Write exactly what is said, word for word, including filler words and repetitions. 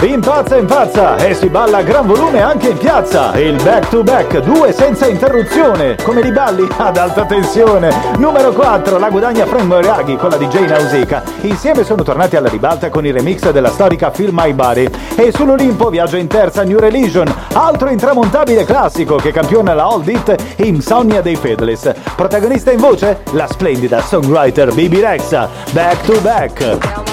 Impazza, impazza e si balla a gran volume anche in piazza. Il back to back, due senza interruzione. Come li balli? Ad alta tensione. Numero quattro, la guadagna Frank Moriaghi con la D J Nausicaa. Insieme sono tornati alla ribalta con il remix della storica Feel My Body. E sull'Olimpo viaggia in terza New Religion, altro intramontabile classico che campiona la Old Hit Insomnia dei Faithless. Protagonista in voce? La splendida songwriter Bibi Rexha. Back to back.